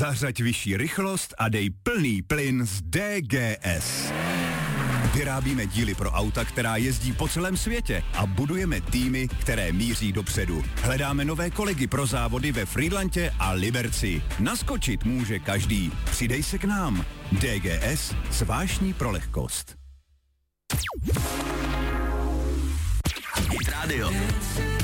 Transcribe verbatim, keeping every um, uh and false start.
Zařaď vyšší rychlost a dej plný plyn z D G S. Vyrábíme díly pro auta, která jezdí po celém světě a budujeme týmy, které míří dopředu. Hledáme nové kolegy pro závody ve Frýdlantě a Liberci. Naskočit může každý. Přidej se k nám. D G S s vášní pro lehkost. Hit Radio.